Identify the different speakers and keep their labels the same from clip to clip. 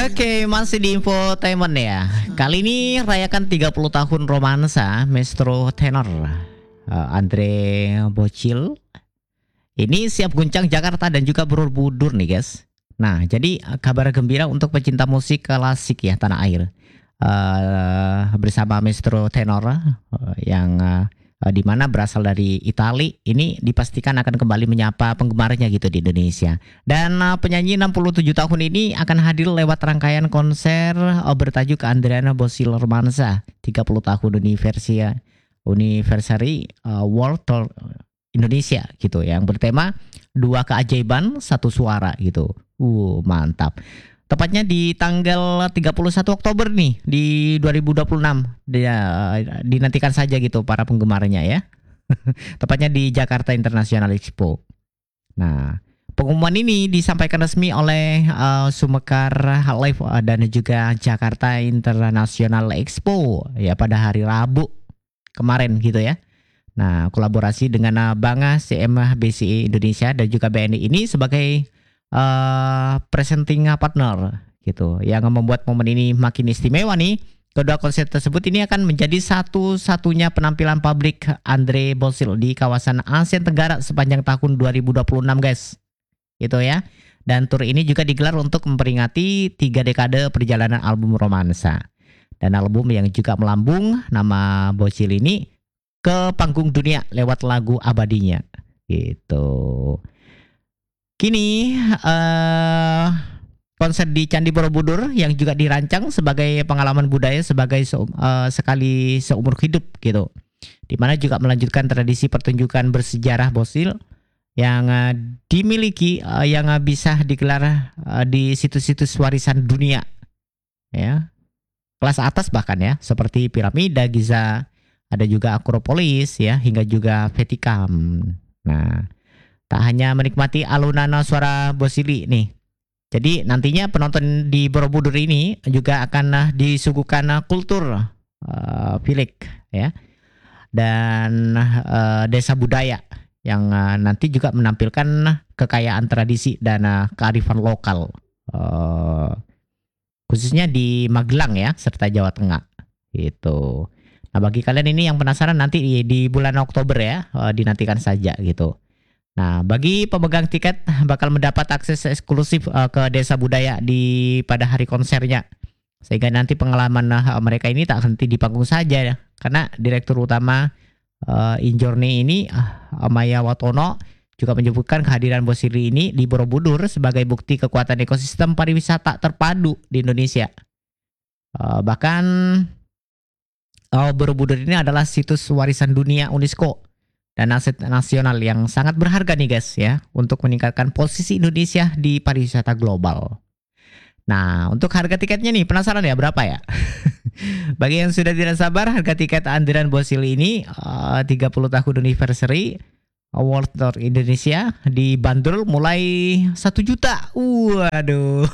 Speaker 1: Oke, masih di infotainment ya. Kali ini rayakan 30 tahun romansa Maestro tenor Andre Bocil. Ini siap guncang Jakarta dan juga Borobudur nih guys. Nah, jadi kabar gembira untuk pecinta musik klasik ya tanah air. Bersama Maestro tenor yang di mana berasal dari Italia, ini dipastikan akan kembali menyapa penggemarnya gitu di Indonesia. Dan penyanyi 67 tahun ini akan hadir lewat rangkaian konser bertajuk Andrea Bocelli Romansa 30 tahun Anniversary World Tour Indonesia gitu, yang bertema dua keajaiban satu suara gitu. Mantap. Tepatnya di tanggal 31 Oktober nih di 2026. Dinantikan saja gitu para penggemarnya ya. Tepatnya di Jakarta International Expo. Nah, pengumuman ini disampaikan resmi oleh Sumekar Live dan juga Jakarta International Expo ya pada hari Rabu kemarin gitu ya. Nah, kolaborasi dengan Banga CMBCI Indonesia dan juga BNI ini sebagai presenting partner gitu, yang membuat momen ini makin istimewa nih. Kedua konser tersebut ini akan menjadi satu-satunya penampilan publik Andre Bocil di kawasan Asia Tenggara sepanjang tahun 2026 guys. Gitu ya. Dan tur ini juga digelar untuk memperingati 3 dekade perjalanan album romansa. Dan album yang juga melambung nama Bocil ini ke panggung dunia lewat lagu abadinya. Gitu. Kini konser di Candi Borobudur yang juga dirancang sebagai pengalaman budaya sebagai sekali seumur hidup gitu. Dimana juga melanjutkan tradisi pertunjukan bersejarah Bocil yang dimiliki yang bisa digelar di situs-situs warisan dunia ya. Kelas atas bahkan ya, seperti piramida Giza, ada juga Akropolis ya, hingga juga Vatikan. Nah, tak hanya menikmati alunan suara Bocil nih. Jadi nantinya penonton di Borobudur ini juga akan disuguhkan kultur Pilik ya. Dan desa budaya yang nanti juga menampilkan kekayaan tradisi dan kearifan lokal. Khususnya di Magelang ya, serta Jawa Tengah. Gitu. Nah, bagi kalian ini yang penasaran nanti di bulan Oktober ya, dinantikan saja gitu. Nah, bagi pemegang tiket bakal mendapat akses eksklusif ke desa budaya pada hari konsernya. Sehingga nanti pengalaman mereka ini tak henti di panggung saja ya. Karena Direktur Utama Injourney ini Maya Watono juga menyebutkan kehadiran Bocil ini di Borobudur sebagai bukti kekuatan ekosistem pariwisata terpadu di Indonesia. Bahkan Borobudur ini adalah situs warisan dunia UNESCO dan aset nasional yang sangat berharga nih guys ya, untuk meningkatkan posisi Indonesia di pariwisata global. Nah, untuk harga tiketnya nih, penasaran ya berapa ya? Bagi yang sudah tidak sabar, harga tiket Andrea Bocelli ini 30 tahun Anniversary World Tour Indonesia dibanderol mulai 1 juta. Waduh.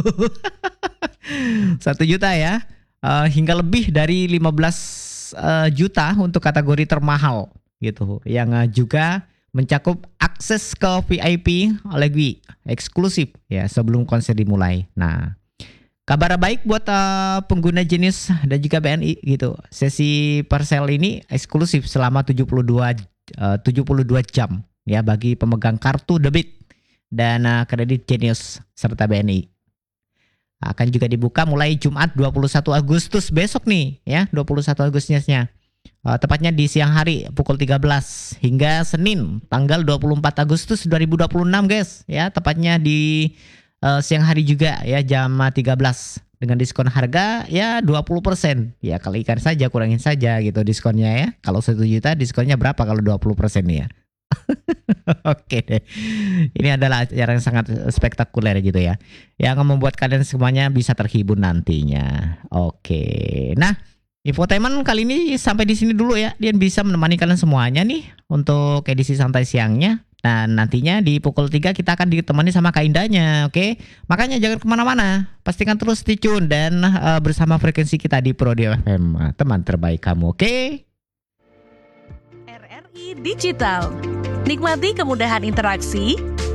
Speaker 1: 1 juta ya. Hingga lebih dari 15 juta untuk kategori termahal gitu, yang juga mencakup akses ke VIP lagi eksklusif ya sebelum konser dimulai. Nah, kabar baik buat pengguna Genius dan juga BNI gitu. Sesi parsel ini eksklusif selama 72 jam ya bagi pemegang kartu debit dan kredit Genius serta BNI. Akan juga dibuka mulai Jumat 21 Agustus besok nih ya, 21 Agustusnya. Tepatnya di siang hari pukul 13 hingga Senin tanggal 24 Agustus 2026 guys ya, tepatnya di siang hari juga ya jam 13 dengan diskon harga ya 20%. Ya kalikan saja, kurangin saja gitu diskonnya ya. Kalau 1 juta diskonnya berapa kalau 20% ya? Oke deh. Ini adalah acara yang sangat spektakuler gitu ya, yang membuat kalian semuanya bisa terhibur nantinya. Oke. Nah, infotainment kali ini sampai di sini dulu ya. Dian bisa menemani kalian semuanya nih untuk edisi santai siangnya. Dan nantinya di pukul 3 kita akan ditemani sama Kak Indahnya, oke? Makanya jangan kemana-mana. Pastikan terus stay tune dan bersama frekuensi kita di Prodium FM, teman terbaik kamu, oke?
Speaker 2: RRI Digital. Nikmati kemudahan interaksi,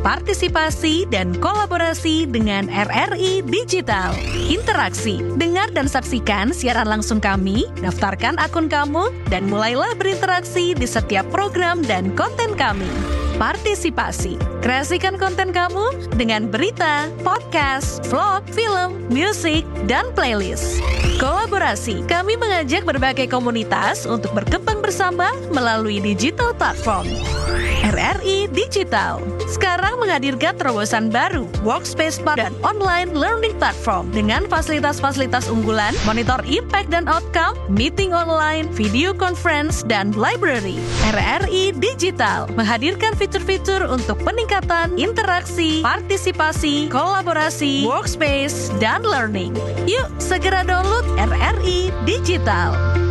Speaker 2: partisipasi dan kolaborasi dengan RRI Digital. Interaksi, dengar dan saksikan siaran langsung kami, daftarkan akun kamu, dan mulailah berinteraksi di setiap program dan konten kami. Partisipasi, kreasikan konten kamu dengan berita, podcast, vlog, film, musik, dan playlist. Kolaborasi, kami mengajak berbagai komunitas untuk berkembang bersama melalui digital platform. RRI Digital sekarang menghadirkan terobosan baru, workspace dan online learning platform dengan fasilitas-fasilitas unggulan, monitor impact dan outcome, meeting online, video conference, dan library. RRI Digital menghadirkan fitur-fitur untuk peningkatan interaksi, partisipasi, kolaborasi, workspace, dan learning. Yuk segera download RRI Digital.